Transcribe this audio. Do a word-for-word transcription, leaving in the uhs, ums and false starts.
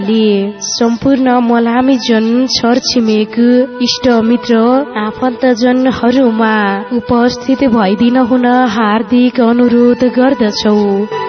सम्पूर्ण मलामी जन छरछिमेक इष्ट मित्र आफन्तजनहरूमा उपस्थित भइदिन हुन हार्दिक अनुरोध गर्दछौ।